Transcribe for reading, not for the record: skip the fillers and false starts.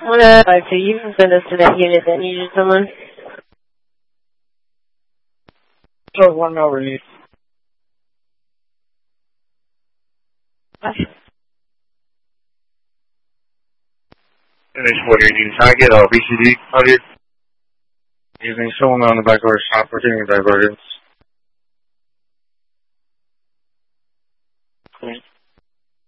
5-2, you can send us to that unit that needed someone. So 1 over need. NH40, you need target or BCD target. Using someone on the back or stop for taking divergence.